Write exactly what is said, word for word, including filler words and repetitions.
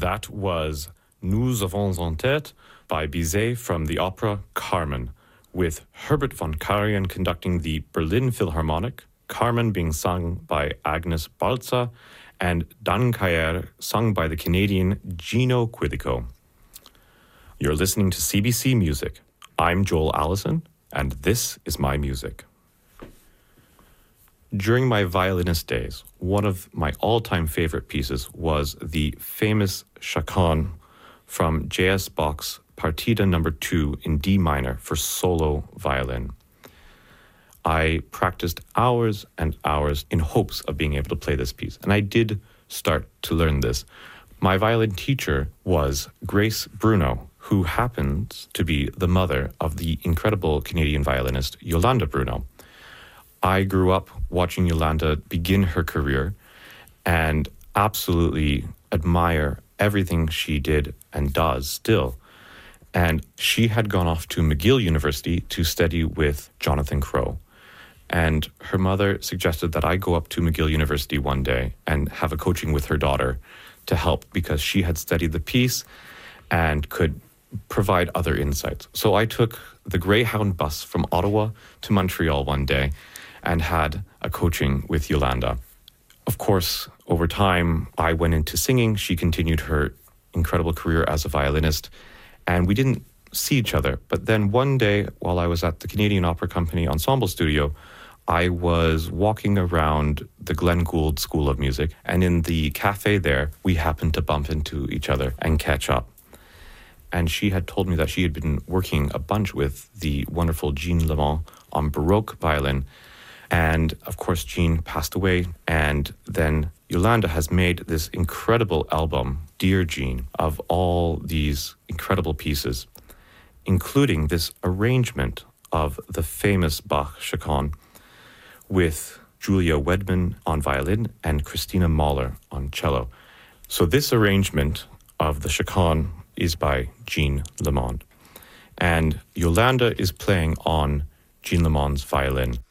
That was Nous avons en tête by Bizet from the opera Carmen, with Herbert von Karajan conducting the Berlin Philharmonic, Carmen being sung by Agnes Balza, and Dan Cayer sung by the Canadian Gino Quirico. You're listening to C B C Music. I'm Joel Allison, and this is my music. During my violinist days, one of my all-time favorite pieces was the famous Chaconne from J S Bach's Partita number two in D minor for solo violin. I practiced hours and hours in hopes of being able to play this piece, and I did start to learn this. My violin teacher was Grace Bruno, who happens to be the mother of the incredible Canadian violinist Yolanda Bruno. I grew up watching Yolanda begin her career and absolutely admire everything she did and does still. And she had gone off to McGill University to study with Jonathan Crowe. And her mother suggested that I go up to McGill University one day and have a coaching with her daughter to help, because she had studied the piece and could provide other insights. So I took the Greyhound bus from Ottawa to Montreal one day and had a coaching with Yolanda. Of course, over time, I went into singing. She continued her incredible career as a violinist, and we didn't see each other. But then one day, while I was at the Canadian Opera Company Ensemble Studio, I was walking around the Glenn Gould School of Music, and in the cafe there, we happened to bump into each other and catch up. And she had told me that she had been working a bunch with the wonderful Jean Lemont on Baroque violin. And of course, Jean passed away. And then Yolanda has made this incredible album, Dear Jean, of all these incredible pieces, including this arrangement of the famous Bach Chaconne with Julia Wedman on violin and Christina Mahler on cello. So this arrangement of the Chaconne is by Jean Lemont. And Yolanda is playing on Jean Lemont's violin.